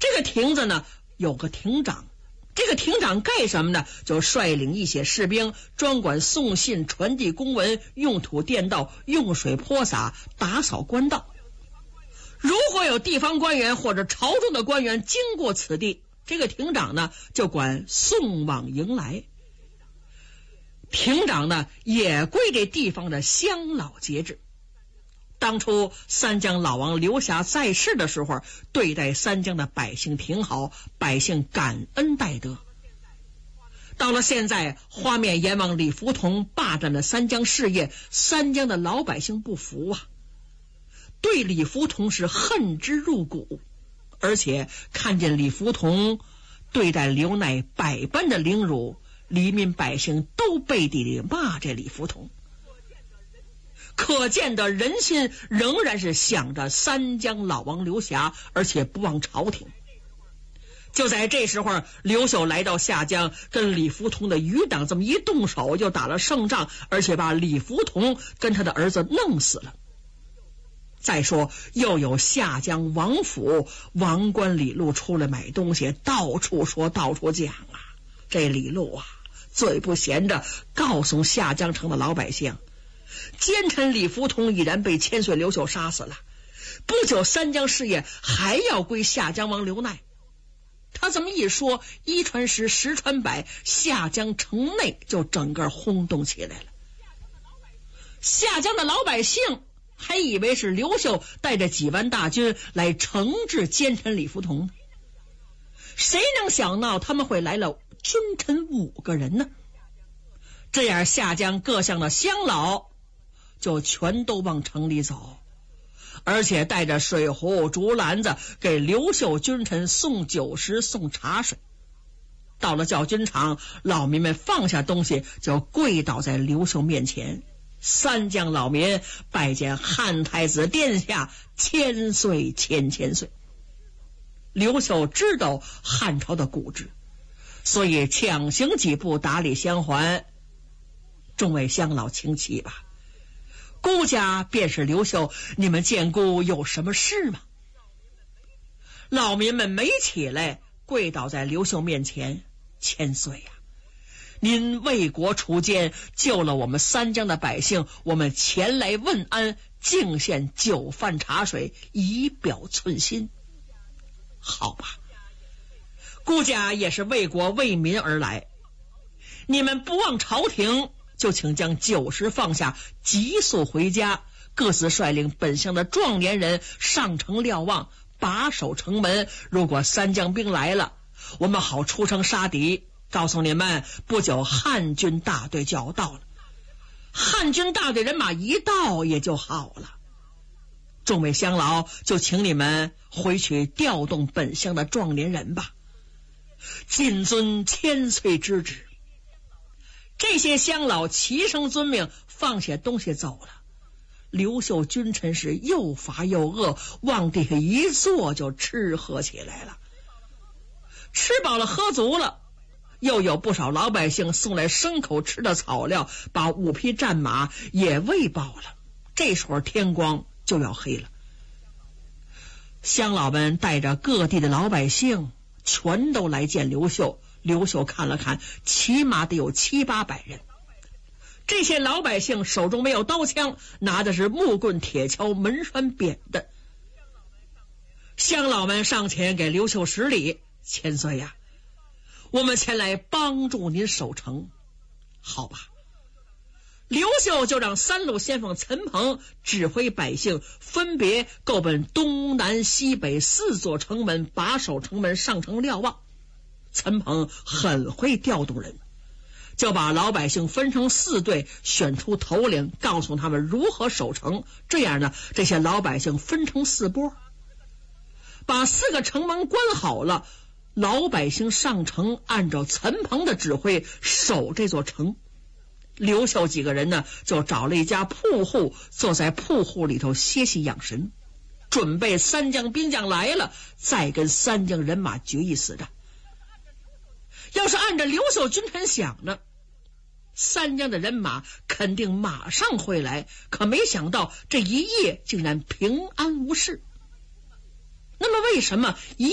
这个亭子呢有个亭长，这个亭长干什么呢？就率领一些士兵，专管送信、传递公文、用土垫道、用水泼洒、打扫官道。如果有地方官员或者朝中的官员经过此地，这个亭长呢就管送往迎来。亭长呢也归这地方的乡老节制。当初三江老王刘霞在世的时候，对待三江的百姓挺好，百姓感恩戴德。到了现在，花面阎王李福同霸占了三江事业，三江的老百姓不服啊，对李福同是恨之入骨，而且看见李福同对待刘乃百般的凌辱，黎民百姓都背地里骂这李福同。可见的人心仍然是想着三江老王刘霞，而且不忘朝廷。就在这时候，刘秀来到下江，跟李福同的余党这么一动手，就打了胜仗，而且把李福同跟他的儿子弄死了。再说又有下江王府王官李禄出来买东西，到处说到处讲啊。这李禄啊嘴不闲着，告诉下江城的老百姓，奸臣李福同已然被千岁刘秀杀死了，不久三江事业还要归下江王刘鼐。他这么一说，一传十，十传百，下江城内就整个轰动起来了。下江的老百姓还以为是刘秀带着几万大军来惩治奸臣李福同，谁能想到他们会来了君臣5个人呢？这样下江各乡的乡老就全都往城里走，而且带着水壶、竹篮子给刘秀君臣送酒食、送茶水。到了教军场，老民们放下东西，就跪倒在刘秀面前。三江老民拜见汉太子殿下，千岁千千岁。刘秀知道汉朝的固执，所以强行几步打理相还。众位乡老请起吧，孤家便是刘秀，你们见孤有什么事吗？老民们没起来，跪倒在刘秀面前，千岁呀，您为国除奸，救了我们三江的百姓，我们前来问安，敬献酒饭茶水，以表寸心。好吧，孤家也是为国为民而来，你们不忘朝廷，就请将酒食放下，急速回家，各自率领本乡的壮年人上城瞭望，把守城门。如果三江兵来了，我们好出城杀敌。告诉你们，不久汉军大队就要到了，汉军大队人马一到也就好了。众位乡老，就请你们回去调动本乡的壮年人吧，谨遵千岁之旨。这些乡老齐声遵命，放下东西走了。刘秀君臣是又乏又饿，往地下一坐就吃喝起来了。吃饱了喝足了，又有不少老百姓送来牲口吃的草料，把5匹战马也喂饱了。这时候天光就要黑了，乡老们带着各地的老百姓全都来见刘秀。刘秀看了看，起码得有700-800人。这些老百姓手中没有刀枪，拿的是木棍、铁锹、门栓、扁的。乡老们上前给刘秀施礼，千岁呀，我们前来帮助您守城。好吧，刘秀就让3路先锋陈鹏指挥百姓分别够奔东南西北4座城门，把守城门，上城瞭望。陈鹏很会调动人，就把老百姓分成4队，选出头领，告诉他们如何守城。这样呢，这些老百姓分成4波，把4个城门关好了，老百姓上城，按照陈鹏的指挥守这座城。刘秀几个人呢，就找了一家铺户，坐在铺户里头歇息养神，准备三江兵将来了，再跟三江人马决一死战。要是按照刘秀君臣想呢，三江的人马肯定马上会来，可没想到这一夜竟然平安无事。那么为什么一